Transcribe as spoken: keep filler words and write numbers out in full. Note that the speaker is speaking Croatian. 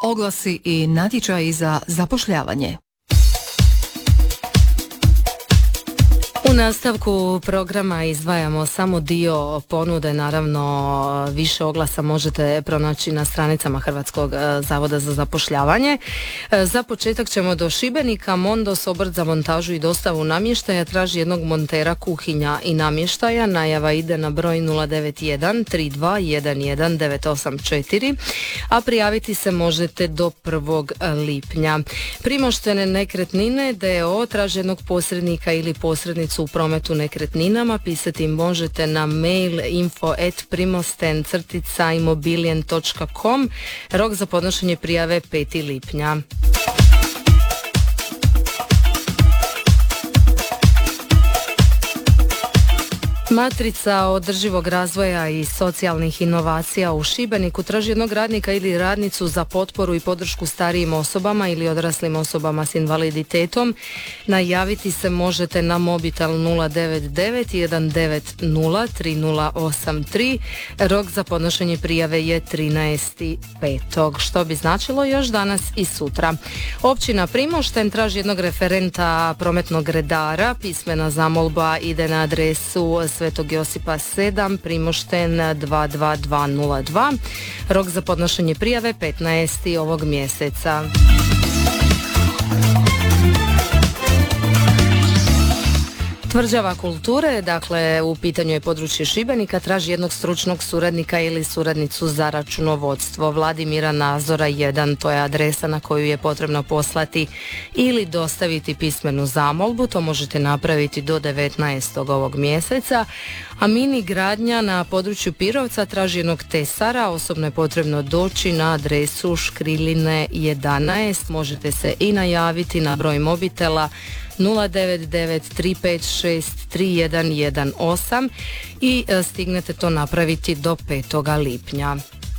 Oglasi i natječaji za zapošljavanje. U nastavku programa izdvajamo samo dio ponude, naravno više oglasa možete pronaći na stranicama Hrvatskog zavoda za zapošljavanje. Za početak ćemo do Šibenika. Mondos, obrt za montažu i dostavu namještaja, traži jednog montera kuhinja i namještaja. Najava ide na broj nula devet jedan tri dva jedan jedan devet osam četiri, a prijaviti se možete do prvog lipnja. Primoštene nekretnine d o o traži jednog posrednika ili posrednicu u prometu nekretninama. Pisati im možete na mail info at primosten crtica imobilijen točka com. Rok za podnošenje prijave peti lipnja. Matrica održivog razvoja i socijalnih inovacija u Šibeniku traži jednog radnika ili radnicu za potporu i podršku starijim osobama ili odraslim osobama s invaliditetom. Najaviti se možete na mobitel nula devet devet jedan devet nula tri nula osam tri. Rok za podnošenje prijave je trinaesti petog što bi značilo još danas i sutra. Općina Primošten traži jednog referenta prometnog redara. Pismena zamolba ide na adresu Svetog Josipa sedam, Primošten dva dva dva nula dva. Rok za podnošenje prijave petnaesti ovog mjeseca. Tvrđava kulture, dakle u pitanju je područje Šibenika, traži jednog stručnog suradnika ili suradnicu za računovodstvo. Vladimira Nazora jedan, to je adresa na koju je potrebno poslati ili dostaviti pismenu zamolbu. To možete napraviti do devetnaestog ovog mjeseca. A mini gradnja na području Pirovca traži jednog tesara. Osobno je potrebno doći na adresu Škriljine jedanaest. Možete se i najaviti na broj mobitela nula devet devet tri pet šest tri jedan jedan osam i stignete to napraviti do petog lipnja.